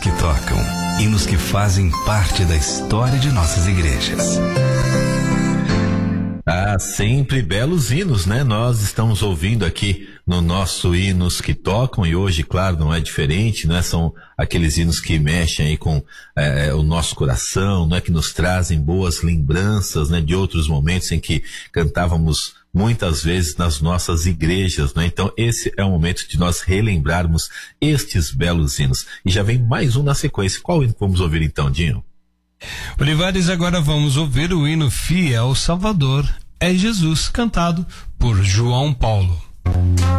que tocam, hinos que fazem parte da história de nossas igrejas. Ah, sempre belos hinos, né? Nós estamos ouvindo aqui no nosso Hinos que Tocam, e hoje, claro, não é diferente, né? São aqueles hinos que mexem aí com o nosso coração, né? Que nos trazem boas lembranças, né? De outros momentos em que cantávamos muitas vezes nas nossas igrejas, né? Então esse é o momento de nós relembrarmos estes belos hinos. E já vem mais um na sequência. Qual hino vamos ouvir então, Dinho? Olivares, agora vamos ouvir o hino Fiel Salvador é Jesus, cantado por João Paulo.